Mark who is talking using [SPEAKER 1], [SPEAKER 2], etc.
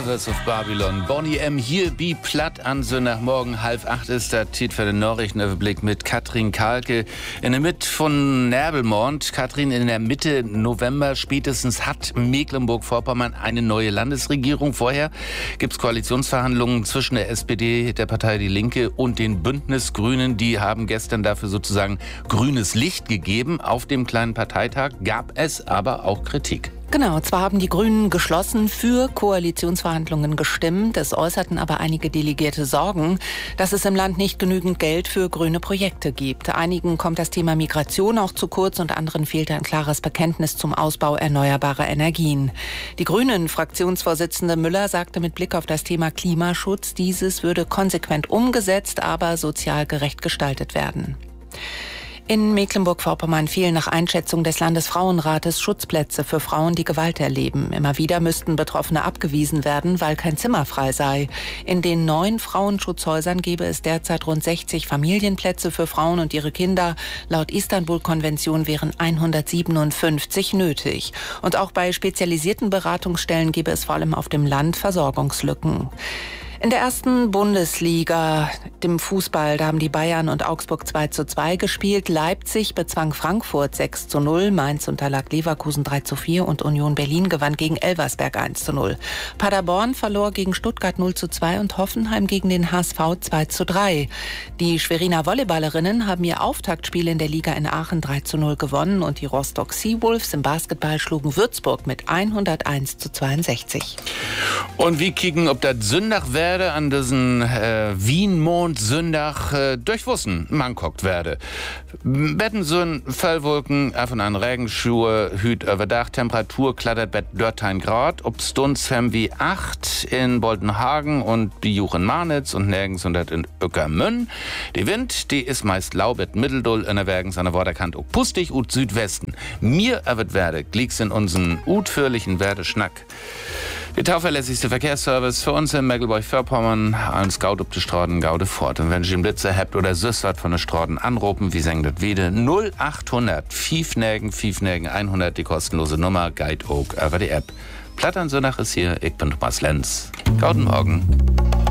[SPEAKER 1] Rivers of Babylon. Bonnie M. hier, bi platt an Sonntagmorgen, 7:30 ist der Titel für den Nachrichtenüberblick mit Katrin Kahlke. In der Mitte von Nerbelmond. Katrin, in der Mitte November spätestens hat Mecklenburg-Vorpommern eine neue Landesregierung. Vorher gibt es Koalitionsverhandlungen zwischen der SPD, der Partei Die Linke und den Bündnisgrünen. Die haben gestern dafür sozusagen grünes Licht gegeben. Auf dem kleinen Parteitag gab es aber auch Kritik.
[SPEAKER 2] Genau, zwar haben die Grünen geschlossen für Koalitionsverhandlungen gestimmt, es äußerten aber einige Delegierte Sorgen, dass es im Land nicht genügend Geld für grüne Projekte gibt. Einigen kommt das Thema Migration auch zu kurz und anderen fehlte ein klares Bekenntnis zum Ausbau erneuerbarer Energien. Die Grünen-Fraktionsvorsitzende Müller sagte mit Blick auf das Thema Klimaschutz, dieses würde konsequent umgesetzt, aber sozial gerecht gestaltet werden. In Mecklenburg-Vorpommern fehlen nach Einschätzung des Landesfrauenrates Schutzplätze für Frauen, die Gewalt erleben. Immer wieder müssten Betroffene abgewiesen werden, weil kein Zimmer frei sei. In den 9 Frauenschutzhäusern gäbe es derzeit rund 60 Familienplätze für Frauen und ihre Kinder. Laut Istanbul-Konvention wären 157 nötig. Und auch bei spezialisierten Beratungsstellen gäbe es vor allem auf dem Land Versorgungslücken. In der ersten Bundesliga, dem Fußball, da haben die Bayern und Augsburg 2:2 gespielt. Leipzig bezwang Frankfurt 6:0, Mainz unterlag Leverkusen 3:4 und Union Berlin gewann gegen Elversberg 1:0. Paderborn verlor gegen Stuttgart 0:2 und Hoffenheim gegen den HSV 2:3. Die Schweriner Volleyballerinnen haben ihr Auftaktspiel in der Liga in Aachen 3:0 gewonnen und die Rostock Seawolves im Basketball schlugen Würzburg mit 101:62.
[SPEAKER 1] Und wie kicken, ob das Sündach werde an diesen Wienmond Sündach durchwussen Mangockt werde. Betten so Fellwolken, von an Regenschuhe, Hüt über Dach, Temperatur klattert bei 13 Grad, ob Stunds wie 8 in Boltenhagen und die Juchen-Marnitz und nirgends und in Öckermünn. Die Wind, die ist meist laubet Mitteldull in der Wergens an der Waterkant auch pustig und Südwesten. Mir wird werde, glieks in unseren utführlichen Werdeschnack. Der tauverlässigste Verkehrsservice für uns in Mecklenburg-Vorpommern als Gaut ob die Straßen Gaude fort. Und wenn ihr einen Blitzer habt oder Süßwart von den Straßen anrufen, wie sagen das wieder? 0800 5 100, die kostenlose Nummer, Guide auch über die App. Platt an Sonntag ist hier, ich bin Thomas Lenz. Guten Morgen.